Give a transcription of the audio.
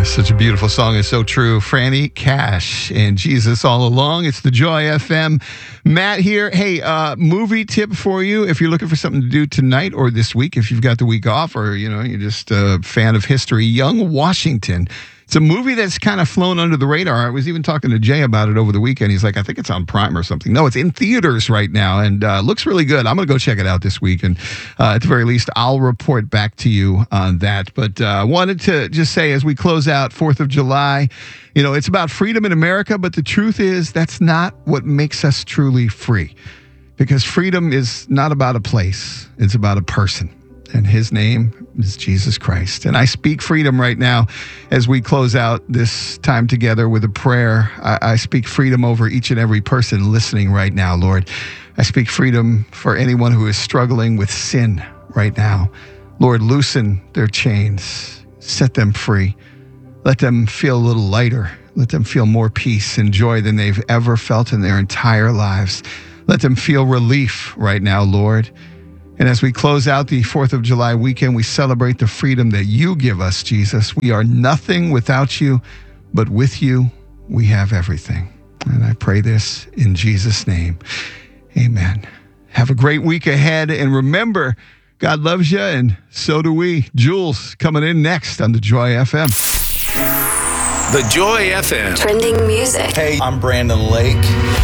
Such a beautiful song. It's so true. Franny Cash and Jesus All Along. It's the Joy FM. Matt here. Hey, movie tip for you if you're looking for something to do tonight or this week, if you've got the week off or, you're just a fan of history. Young Washington. It's a movie that's kind of flown under the radar. I was even talking to Jay about it over the weekend. He's like, I think it's on Prime or something. No, it's in theaters right now and looks really good. I'm going to go check it out this week. And at the very least, I'll report back to you on that. But I wanted to just say as we close out 4th of July, it's about freedom in America. But the truth is that's not what makes us truly free. Because freedom is not about a place. It's about a person. And his name is Jesus Christ. And I speak freedom right now as we close out this time together with a prayer. I speak freedom over each and every person listening right now, Lord. I speak freedom for anyone who is struggling with sin right now. Lord, loosen their chains. Set them free. Let them feel a little lighter. Let them feel more peace and joy than they've ever felt in their entire lives. Let them feel relief right now, Lord. And as we close out the 4th of July weekend, we celebrate the freedom that you give us, Jesus. We are nothing without you, but with you, we have everything. And I pray this in Jesus' name. Amen. Have a great week ahead. And remember, God loves you, and so do we. Jules coming in next on the Joy FM. The Joy FM. Trending music. Hey, I'm Brandon Lake.